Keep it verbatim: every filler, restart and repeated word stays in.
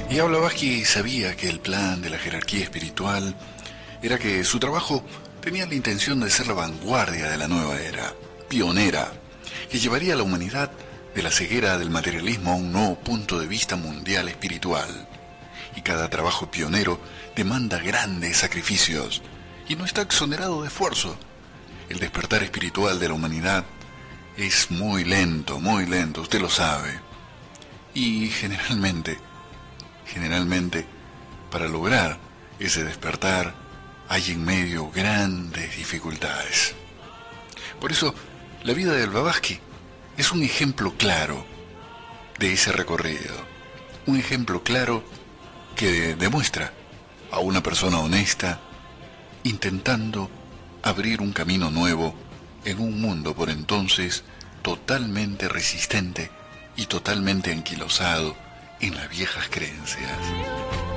Y Blavatsky sabía que el plan de la jerarquía espiritual era que su trabajo tenía la intención de ser la vanguardia de la nueva era, pionera, que llevaría a la humanidad de la ceguera del materialismo a un nuevo punto de vista mundial espiritual. Y cada trabajo pionero demanda grandes sacrificios y no está exonerado de esfuerzo. El despertar espiritual de la humanidad es muy lento, muy lento, usted lo sabe. Y generalmente, generalmente, para lograr ese despertar hay en medio grandes dificultades. Por eso, la vida de Blavatsky es un ejemplo claro de ese recorrido, un ejemplo claro que demuestra a una persona honesta intentando abrir un camino nuevo en un mundo por entonces totalmente resistente y totalmente anquilosado en las viejas creencias.